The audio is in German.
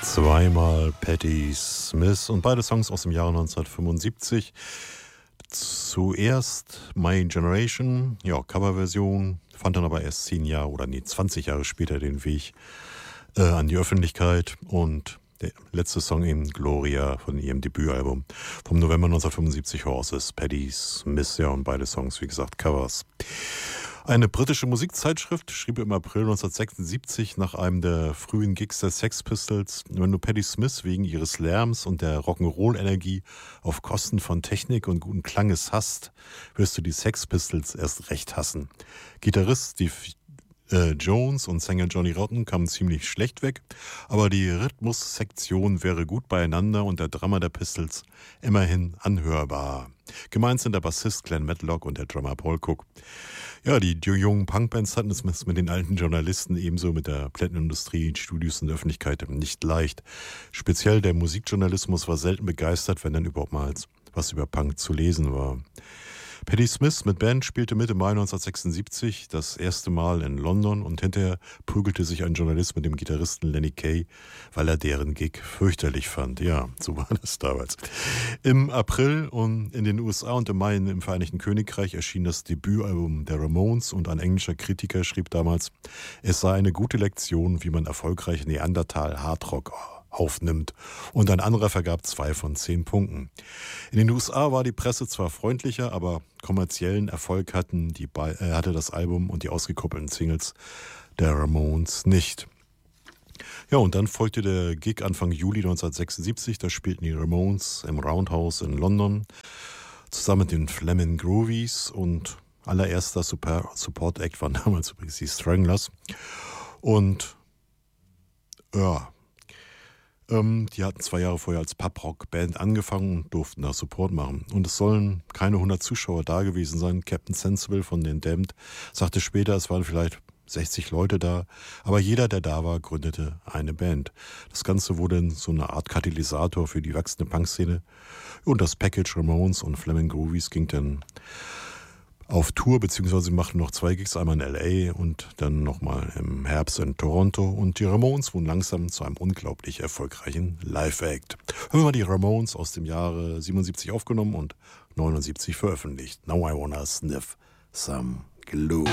Zweimal Patti Smith und beide Songs aus dem Jahre 1975. Zuerst My Generation, ja, Coverversion, fand dann aber erst 20 Jahre später den Weg an die Öffentlichkeit, und der letzte Song eben Gloria von ihrem Debütalbum vom November 1975, Horses, Patti Smith, ja, und beide Songs, wie gesagt, Covers. Eine britische Musikzeitschrift schrieb im April 1976 nach einem der frühen Gigs der Sex Pistols: Wenn du Patti Smith wegen ihres Lärms und der Rock'n'Roll-Energie auf Kosten von Technik und guten Klanges hasst, wirst du die Sex Pistols erst recht hassen. Gitarrist Steve Jones und Sänger Johnny Rotten kamen ziemlich schlecht weg, aber die Rhythmussektion wäre gut beieinander und der Drummer der Pistols immerhin anhörbar. Gemeint sind der Bassist Glenn Matlock und der Drummer Paul Cook. Ja, die jungen Punkbands hatten es mit den alten Journalisten ebenso mit der Plattenindustrie, Studios und der Öffentlichkeit nicht leicht. Speziell der Musikjournalismus war selten begeistert, wenn dann überhaupt mal was über Punk zu lesen war. Patti Smith mit Band spielte Mitte Mai 1976 das erste Mal in London, und hinterher prügelte sich ein Journalist mit dem Gitarristen Lenny Kaye, weil er deren Gig fürchterlich fand. Ja, so war das damals. Im April und in den USA und im Mai im Vereinigten Königreich erschien das Debütalbum der Ramones, und ein englischer Kritiker schrieb damals, es sei eine gute Lektion, wie man erfolgreich Neandertal-Hardrock aufnimmt, und ein anderer vergab 2 von 10 Punkten. In den USA war die Presse zwar freundlicher, aber kommerziellen Erfolg hatte das Album und die ausgekoppelten Singles der Ramones nicht. Ja, und dann folgte der Gig Anfang Juli 1976, da spielten die Ramones im Roundhouse in London zusammen mit den Flamin' Groovies, und allererster Support-Act waren damals übrigens die Stranglers. Und ja, die hatten 2 Jahre vorher als Pub-Rock-Band angefangen und durften da Support machen. Und es sollen keine 100 Zuschauer da gewesen sein. Captain Sensible von den Damned sagte später, es waren vielleicht 60 Leute da, aber jeder, der da war, gründete eine Band. Das Ganze wurde in so eine Art Katalysator für die wachsende Punkszene. Und das Package Ramones und Flamin' Groovies ging dann auf Tour, beziehungsweise machten noch 2 Gigs, einmal in L.A. und dann nochmal im Herbst in Toronto. Und die Ramones wurden langsam zu einem unglaublich erfolgreichen Live-Act. Hören wir mal die Ramones aus dem Jahre 77 aufgenommen und 79 veröffentlicht. Now I wanna sniff some glue.